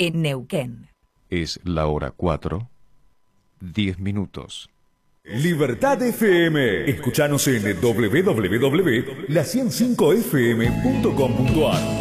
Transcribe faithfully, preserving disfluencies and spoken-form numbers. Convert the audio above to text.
en Neuquén. Es la hora cuatro, diez minutos. Libertad F M. Escuchanos en doble u doble u doble u punto la ciento cinco f m punto com punto a r.